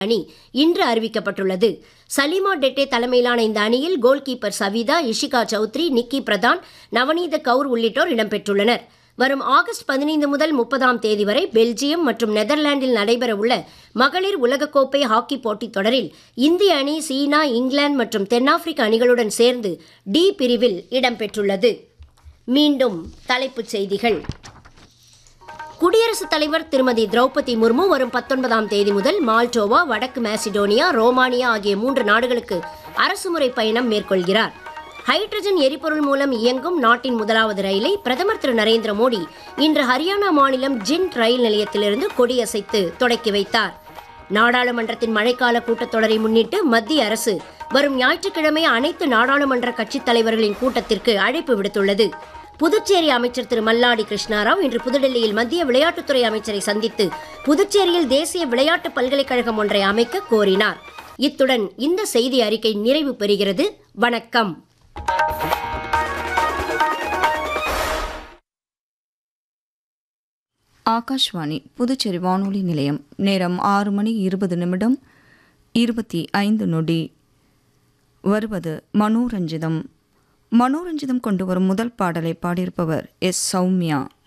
அணி இன்று அறிவிக்கப்பட்டுள்ளது. சலீமா டெட்டே தலைமையிலான இந்த அணியில் கோல் கீப்பர் சவிதா, இஷிகா சௌத்ரி, நிக்கி பிரதான், நவநீத கவுர் உள்ளிட்டோர் இடம்பெற்றுள்ளனர். வரும் ஆகஸ்ட் 15 முதல் 30ஆம் தேதி வரை பெல்ஜியம் மற்றும் நெதர்லாந்தில் நடைபெறவுள்ள மகளிர் உலகக்கோப்பை ஹாக்கி போட்டித் தொடரில் இந்திய அணி சீனா, இங்கிலாந்து மற்றும் தென்னாப்பிரிக்க அணிகளுடன் சேர்ந்து டி பிரிவில் இடம்பெற்றுள்ளது. மீண்டும் தலைப்புச் செய்திகள். குடியரசுத் தலைவர் திருமதி திரௌபதி முர்மு வரும் 19ஆம் தேதி முதல் மால்டோவா, வடக்கு மாசிடோனியா, ரோமானியா ஆகிய 3 நாடுகளுக்கு அரசுமுறை பயணம் மேற்கொள்கிறார். ஹைட்ரஜன் எரிபொருள் மூலம் இயங்கும் நாட்டின் முதலாவது ரயிலை பிரதமர் திரு நரேந்திர மோடி இன்று ஹரியானா மாநிலம் ஜிண்ட் ரயில் நிலையத்திலிருந்து கொடியசைத்து தொடக்கி வைத்தார். நாடாளுமன்றத்தின் மழைக்கால கூட்டத்தொடரை முன்னிட்டு மத்திய அரசு வரும் ஞாயிற்றுக்கிழமை அனைத்து நாடாளுமன்ற கட்சித் தலைவர்களின் கூட்டத்திற்கு அழைப்பு விடுத்துள்ளது. புதுச்சேரி அமைச்சர் திரு மல்லாடி கிருஷ்ணாராவ் இன்று புதுடெல்லியில் மத்திய விளையாட்டுத்துறை அமைச்சரை சந்தித்து புதுச்சேரியில் தேசிய விளையாட்டு பல்கலைக்கழகம் ஒன்றை அமைக்க கோரினார். இத்துடன் இந்த செய்தி அறிக்கை நிறைவு பெறுகிறது. வணக்கம். ஆகாஷ்வாணி புதுச்சேரி வானொலி நிலையம். நேரம் 6 மணி 20 நிமிடம் 25 நொடி. வருவது மனோரஞ்சிதம். மனோரஞ்சிதம் கொண்டு வரும் முதல் பாடலை பாடியிருப்பவர் எஸ். சௌமியா.